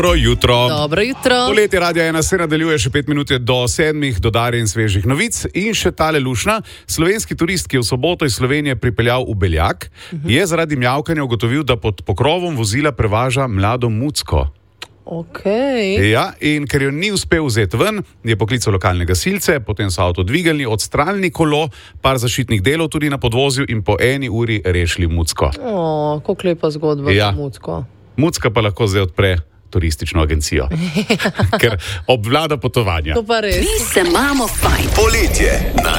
Dobro jutro. Poletje Radia 1 se nadaljuje, še 5 minut je do 7, do Darje in svežih novic. In še tale lušna. Slovenski turist, ki je v soboto iz Slovenije pripeljal v Beljak, je zaradi mjavkanja ugotovil, da pod pokrovom vozila prevaža mlado mucko. Ja, in ker jo ni uspel vzeti ven, je poklical lokalne gasilce, potem so avto dvignili, odstranili kolo, par zaščitnih delov tudi na podvozju in po 1 uri rešili mucko. Kako lepa zgodba za mucko. Mucka pa lahko zdaj odpre turistično agencijo, ker obvlada potovanja. To pa res. Mi se imamo fajn. Poletje na